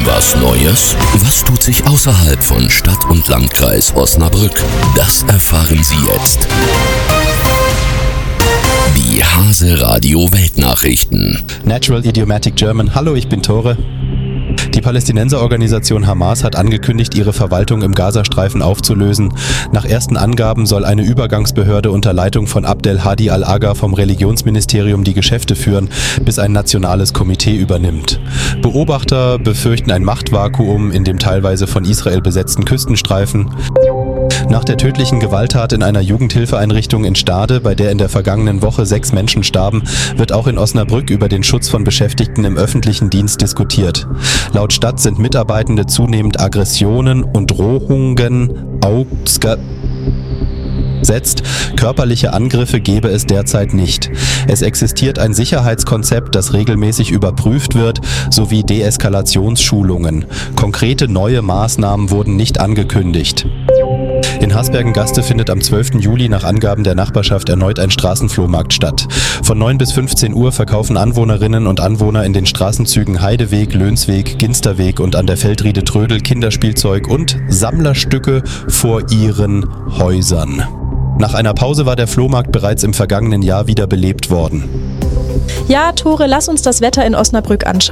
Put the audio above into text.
Was Neues? Was tut sich außerhalb von Stadt und Landkreis Osnabrück? Das erfahren Sie jetzt. Die Hase Radio Weltnachrichten. Natural Idiomatic German. Hallo, ich bin Tore. Die Palästinenserorganisation Hamas hat angekündigt, ihre Verwaltung im Gazastreifen aufzulösen. Nach ersten Angaben soll eine Übergangsbehörde unter Leitung von Abdel Hadi al-Agha vom Religionsministerium die Geschäfte führen, bis ein nationales Komitee übernimmt. Beobachter befürchten ein Machtvakuum in dem teilweise von Israel besetzten Küstenstreifen. Nach der tödlichen Gewalttat in einer Jugendhilfeeinrichtung in Stade, bei der in der vergangenen Woche 6 Menschen starben, wird auch in Osnabrück über den Schutz von Beschäftigten im öffentlichen Dienst diskutiert. Laut Stadt sind Mitarbeitende zunehmend Aggressionen und Drohungen ausgesetzt. Körperliche Angriffe gebe es derzeit nicht. Es existiert ein Sicherheitskonzept, das regelmäßig überprüft wird, sowie Deeskalationsschulungen. Konkrete neue Maßnahmen wurden nicht angekündigt. In Hasbergen-Gaste findet am 12. Juli nach Angaben der Nachbarschaft erneut ein Straßenflohmarkt statt. Von 9 bis 15 Uhr verkaufen Anwohnerinnen und Anwohner in den Straßenzügen Heideweg, Lönsweg, Ginsterweg und an der Feldriede Trödel Kinderspielzeug und Sammlerstücke vor ihren Häusern. Nach einer Pause war der Flohmarkt bereits im vergangenen Jahr wieder belebt worden. Ja, Tore, lass uns das Wetter in Osnabrück anschauen.